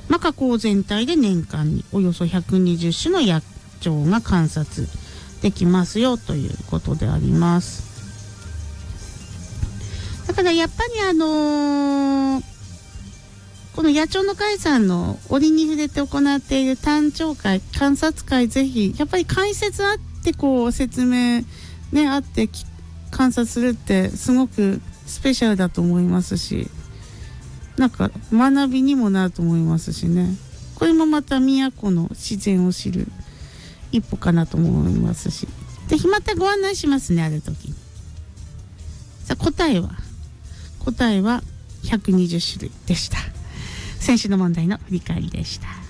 火口全体で年間におよそ120種の野鳥が観察できますよということであります。だからやっぱりこの野鳥の会さんの折に触れて行っている単鳥会、観察会、ぜひやっぱり解説あってこう説明ねあって観察するってすごくスペシャルだと思いますし、なんか学びにもなると思いますしね。これもまた宮古の自然を知る一歩かなと思いますし、ぜひまたご案内しますね、ある時に。さあ答えは120種類でした。先週の問題の振り返りでした。